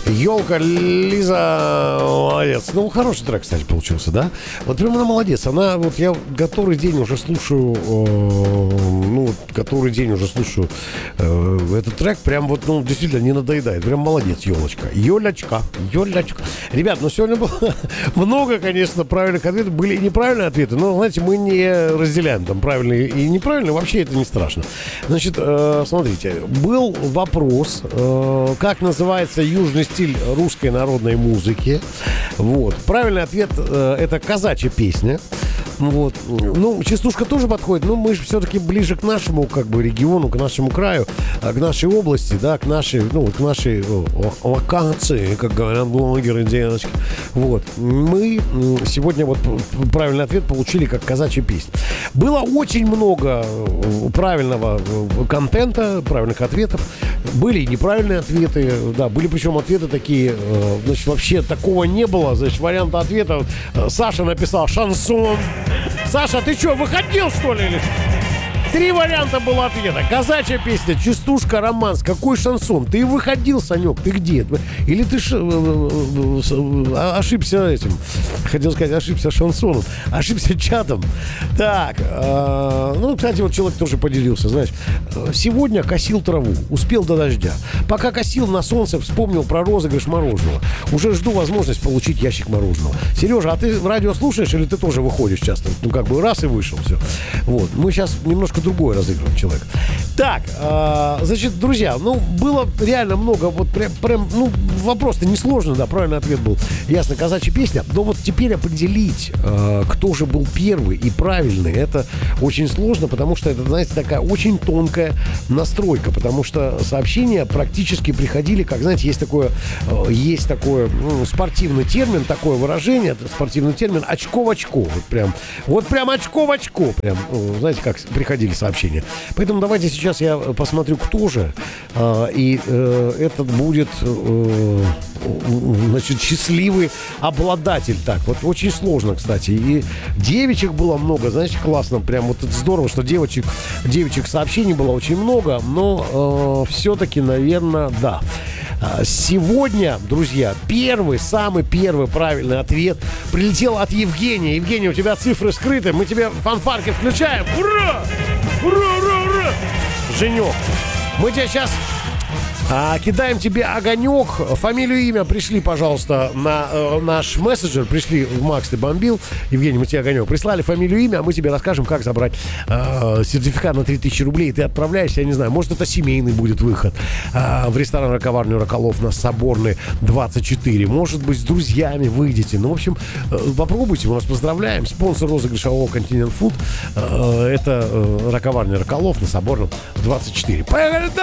Елка, Лиза, молодец. Ну, хороший трек, кстати, получился, да? Вот прям она молодец. Она, вот я который день уже слушаю, этот трек. Прям вот, ну, действительно не надоедает. Прям молодец, елочка. Елочка. Ребят, ну сегодня было много, конечно, правильных ответов. Были и неправильные ответы, но, знаете, мы не разделяем там правильные и неправильные. Вообще это не страшно. Значит, смотрите, был вопрос, как называется южный стиль русской народной музыки. Вот. Правильный ответ это казачья песня. Вот. Ну, частушка тоже подходит, но мы же все-таки ближе к нашему, как бы, региону, к нашему краю, к нашей области, да, к нашей локации, как говорят блогеры, девочки. Вот. Мы сегодня вот правильный ответ получили как казачья песня. Было очень много правильного контента, правильных ответов. Были и неправильные ответы, да, были причем ответы такие, значит, вообще такого не было, значит, варианта ответа. Саша написал шансон. Саша, ты что, выходил, что ли? 3 варианта было ответа. Казачья песня, частушка, романс. Какой шансон? Ты выходил, Санек, ты где? Или ты ошибся этим? Хотел сказать, ошибся шансоном. Ошибся чатом. Так, ну, кстати, вот человек тоже поделился, знаешь. Сегодня косил траву, успел до дождя. Пока косил на солнце, вспомнил про розыгрыш мороженого. Уже жду возможность получить ящик мороженого. Сережа, а ты радио слушаешь или ты тоже выходишь часто? Ну, как бы раз и вышел, все. Вот, мы сейчас немножко другой разыгрываем человек. Так, значит, друзья, ну, было реально много, вот прям, ну, вопрос-то несложный, да, правильный ответ был, ясно, казачья песня, но вот теперь определить, кто же был первый и правильный, это очень сложно, потому что это, знаете, такая очень тонкая настройка, потому что сообщения практически приходили, как, знаете, есть такой спортивный термин, такое выражение, спортивный термин очко в очко, вот прям очко в очко, прям, знаете, как приходили сообщения. Поэтому давайте сейчас я посмотрю, кто же. И этот будет, значит, счастливый обладатель. Так, вот очень сложно, кстати. И девичек было много, знаете, классно. Прям вот это здорово, что девочек сообщений было очень много. Но все-таки, наверное, да. Сегодня, друзья, самый первый правильный ответ прилетел от Евгения. Евгений, у тебя цифры скрыты. Мы тебе фанфарки включаем. Ура! Ура, ура, ура! Женек, мы тебя сейчас кидаем тебе огонек. Фамилию, имя пришли, пожалуйста, на наш мессенджер. Пришли в Макс, ты бомбил. Евгений, мы тебе огонек прислали. Фамилию, имя, а мы тебе расскажем, как забрать сертификат на 3000 рублей. Ты отправляешься, я не знаю, может, это семейный будет выход в ресторан «Раковарню Роколов» на Соборной 24. Может быть, с друзьями выйдете. Ну, в общем, попробуйте, мы вас поздравляем. Спонсор розыгрыша ООО «Континент Фуд». Это «Раковарня Роколов» на Соборном 24. Поехали дальше!